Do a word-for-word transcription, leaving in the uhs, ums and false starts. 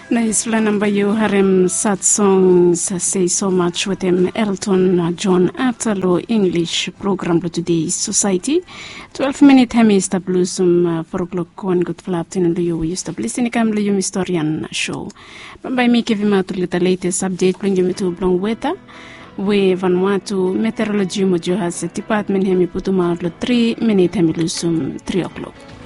Nice number you harem sad songs say so much with him Elton John Atalo English program to today's society. twelve minute hem is the bluesum four o'clock one good flap in the you used to listen come the historian show. By me giving out the latest update bring you to blong weather. We Vanuatu meteorology mojo has a department hemi putuma three minute hemi lusum three o'clock.